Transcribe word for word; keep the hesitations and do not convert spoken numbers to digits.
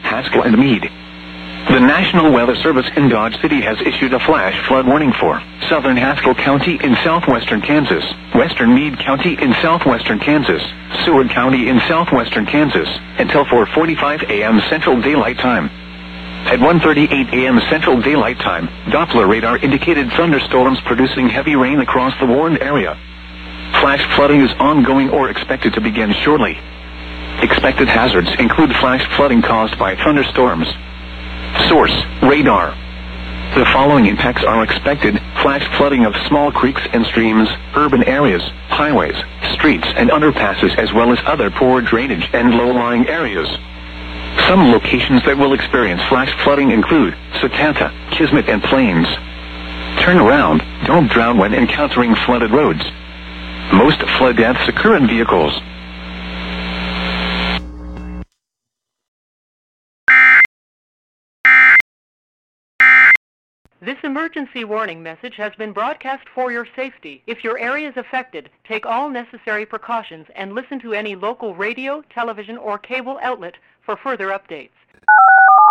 Haskell and Meade. The National Weather Service in Dodge City has issued a flash flood warning for southern Haskell County in southwestern Kansas, western Meade County in southwestern Kansas, Seward County in southwestern Kansas, until four forty-five a m Central Daylight Time. At one thirty-eight a m Central Daylight Time, Doppler radar indicated thunderstorms producing heavy rain across the warned area. Flash flooding is ongoing or expected to begin shortly. Expected hazards include flash flooding caused by thunderstorms. Source: radar. The following impacts are expected: flash flooding of small creeks and streams, urban areas, highways, streets and underpasses, as well as other poor drainage and low-lying areas. Some locations that will experience flash flooding include Satanta, Kismet and Plains. Turn around, don't drown when encountering flooded roads. Most flood deaths occur in vehicles. This emergency warning message has been broadcast for your safety. If your area is affected, take all necessary precautions and listen to any local radio, television, or cable outlet for further updates.